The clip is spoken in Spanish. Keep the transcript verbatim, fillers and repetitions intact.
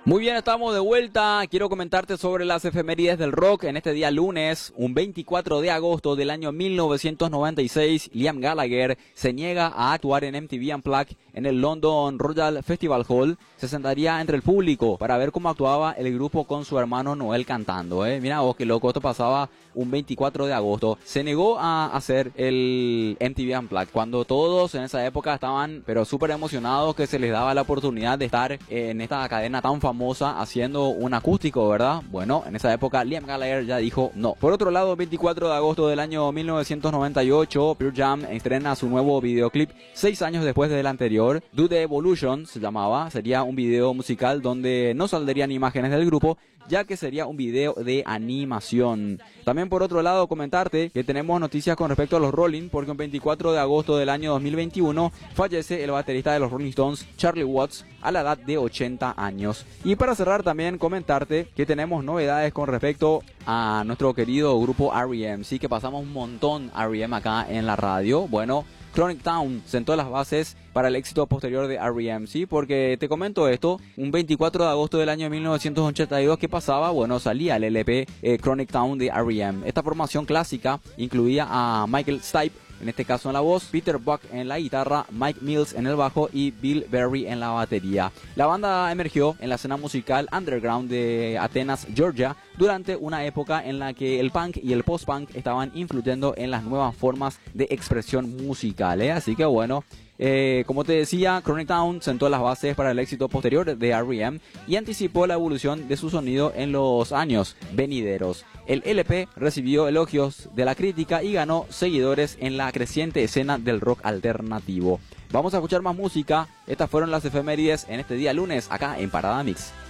Muy bien, estamos de vuelta. Quiero comentarte sobre las efemérides del rock. En este día lunes, un veinticuatro de agosto del año mil novecientos noventa y seis, Liam Gallagher se niega a actuar en M T V Unplugged en el London Royal Festival Hall. Se sentaría entre el público para ver cómo actuaba el grupo con su hermano Noel cantando. ¿eh? Mira vos, qué loco, esto pasaba un veinticuatro de agosto. Se negó a hacer el M T V Unplugged cuando todos en esa época estaban pero súper emocionados que se les daba la oportunidad de estar en esta cadena tan famosa haciendo un acústico, ¿verdad? Bueno, en esa época Liam Gallagher ya dijo no. Por otro lado, veinticuatro de agosto del año mil novecientos noventa y ocho, Pearl Jam estrena su nuevo videoclip seis años después del anterior. Do the Evolution se llamaba, sería un video musical donde no saldrían imágenes del grupo, ya que sería un video de animación. También por otro lado comentarte que tenemos noticias con respecto a los Rolling, porque el veinticuatro de agosto del año dos mil veintiuno fallece el baterista de los Rolling Stones, Charlie Watts, a la edad de ochenta años. Y para cerrar también comentarte que tenemos novedades con respecto a nuestro querido grupo R E M, sí que pasamos un montón R E M acá en la radio. Bueno, Chronic Town sentó las bases para el éxito posterior de R E M, ¿sí? Porque te comento esto, un veinticuatro de agosto del año mil novecientos ochenta y dos, ¿qué pasaba? Bueno, salía el L P eh, Chronic Town de R E M. Esta formación clásica incluía a Michael Stipe, en este caso en la voz, Peter Buck en la guitarra, Mike Mills en el bajo y Bill Berry en la batería. La banda emergió en la escena musical underground de Atenas, Georgia, durante una época en la que el punk y el post-punk estaban influyendo en las nuevas formas de expresión musical, ¿eh? Así que bueno, Eh, como te decía, Chronic Town sentó las bases para el éxito posterior de R E M y anticipó la evolución de su sonido en los años venideros. El L P recibió elogios de la crítica y ganó seguidores en la creciente escena del rock alternativo. Vamos a escuchar más música. Estas fueron las efemérides en este día lunes acá en Parada Mix.